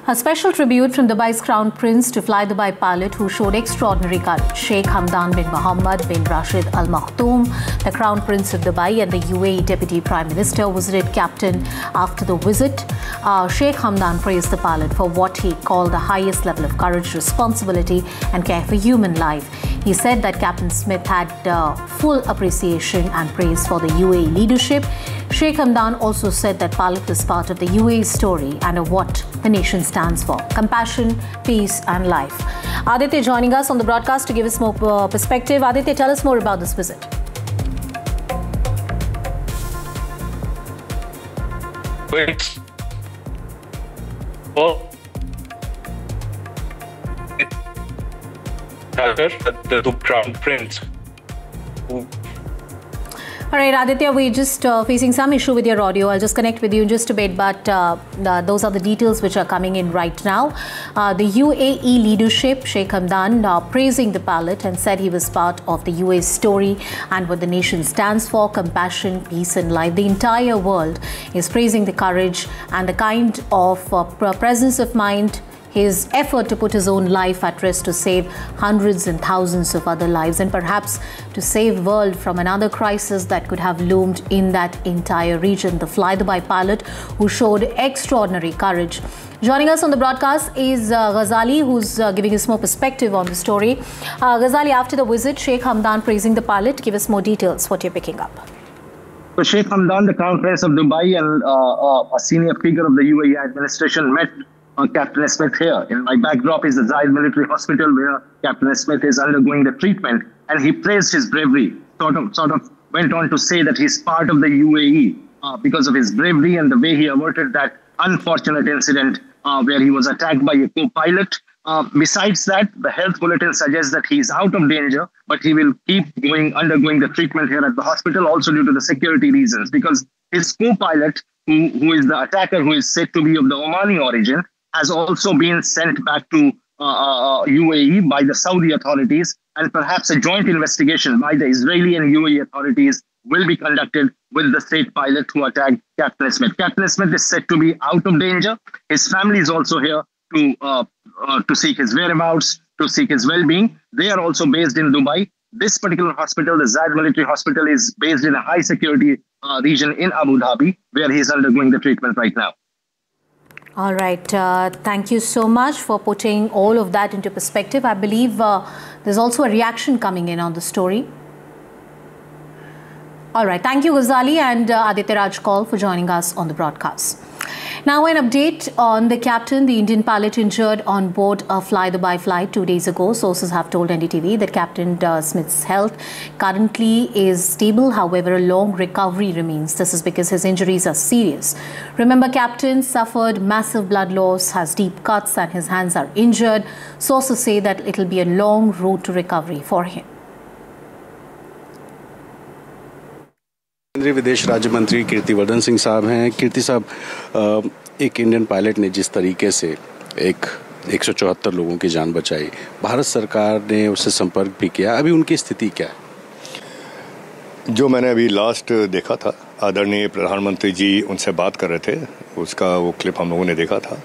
A special tribute from Dubai's Crown Prince to Fly Dubai pilot who showed extraordinary courage. Sheikh Hamdan bin Mohammed bin Rashid Al Maktoum, the Crown Prince of Dubai and the UAE Deputy Prime Minister, visited Captain after the visit. Sheikh Hamdan praised the pilot for what he called the highest level of courage, responsibility and care for human life. He said that Captain Smith had full appreciation and praise for the UAE leadership. Sheikh Hamdan also said that pilot is part of the UAE story and of what the nation stands for: compassion, peace and life. Aditya joining us on the broadcast to give us more perspective. Aditya, tell us more about this visit. The Crown Prince. All right, Aditya, we're just facing some issue with your audio. I'll just connect with you in just a bit, but those are the details which are coming in right now. The UAE leadership, Sheikh Hamdan, praising the pilot and said he was part of the UAE story and what the nation stands for: compassion, peace and life. The entire world is praising the courage and the kind of presence of mind, his effort to put his own life at risk to save hundreds and thousands of other lives, and perhaps to save the world from another crisis that could have loomed in that entire region. The Fly Dubai pilot who showed extraordinary courage. Joining us on the broadcast is Ghazali, who's giving us more perspective on the story. Ghazali, after the visit, Sheikh Hamdan praising the pilot. Give us more details, what you're picking up. So Sheikh Hamdan, the Crown Prince of Dubai and a senior figure of the UAE administration, met Captain Smith here. In my backdrop is the Zayed Military Hospital where Captain Smith is undergoing the treatment, and he praised his bravery. Sort of went on to say that he's part of the UAE because of his bravery and the way he averted that unfortunate incident where he was attacked by a co-pilot. Besides that, the health bulletin suggests that he's out of danger, but he will keep undergoing the treatment here at the hospital, also due to the security reasons, because his co-pilot, who is the attacker, who is said to be of the Omani origin, has also been sent back to UAE by the Saudi authorities, and perhaps a joint investigation by the Israeli and UAE authorities will be conducted with the state pilot who attacked Captain Smith. Captain Smith is said to be out of danger. His family is also here to seek his whereabouts, to seek his well-being. They are also based in Dubai. This particular hospital, the Zayed Military Hospital, is based in a high security region in Abu Dhabi, where he is undergoing the treatment right now. All right. Thank you so much for putting all of that into perspective. I believe there's also a reaction coming in on the story. All right. Thank you, Ghazali and Aditya Raj Kaul, for joining us on the broadcast. Now, an update on the captain, the Indian pilot injured on board a Fly Dubai flight 2 days ago. Sources have told NDTV that Captain Smith's health currently is stable. However, a long recovery remains. This is because his injuries are serious. Remember, Captain suffered massive blood loss, has deep cuts and his hands are injured. Sources say that it will be a long road to recovery for him. केंद्रीय विदेश राज्य मंत्री कीर्तिवर्धन सिंह साहब हैं। कीर्ति साहब, एक Indian pilot ने जिस तरीके से 174 लोगों की जान बचाई, भारत सरकार ने उससे संपर्क भी किया, अभी उनकी स्थिति क्या है? जो मैंने अभी लास्ट देखा था, आदरणीय प्रधानमंत्री जी उनसे बात कर रहे थे, उसका वो क्लिप हम लोगों ने देखा था।